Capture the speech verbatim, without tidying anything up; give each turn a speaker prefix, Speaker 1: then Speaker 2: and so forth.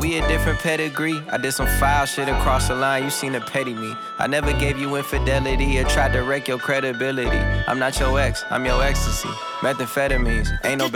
Speaker 1: we a different pedigree. I did some foul shit across the line, you seen the petty me. I never gave you infidelity or tried to wreck your credibility. I'm not your ex, I'm your ecstasy. Methamphetamines, ain't no